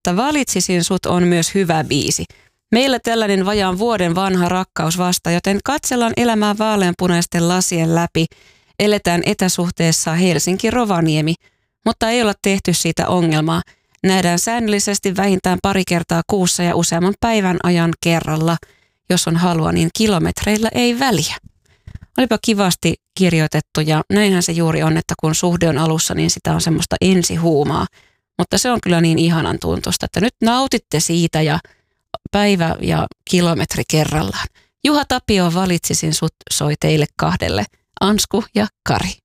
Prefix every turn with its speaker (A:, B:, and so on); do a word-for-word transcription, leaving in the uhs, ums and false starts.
A: että Valitsisin sut on myös hyvä biisi. Meillä tällainen vajaan vuoden vanha rakkaus vasta, joten katsellaan elämää vaaleanpunaisten lasien läpi. Eletään etäsuhteessa Helsinki-Rovaniemi, mutta ei olla tehty siitä ongelmaa. Nähdään säännöllisesti vähintään pari kertaa kuussa ja useamman päivän ajan kerralla. Jos on halua, niin kilometreillä ei väliä. Olipa kivasti kirjoitettu ja näinhän se juuri on, että kun suhde on alussa, niin sitä on semmoista ensihuumaa. Mutta se on kyllä niin ihanan tuntusta, että nyt nautitte siitä ja päivä ja kilometri kerrallaan. Juha Tapio Valitsisin sut soi teille kahdelle, Ansku ja Kari.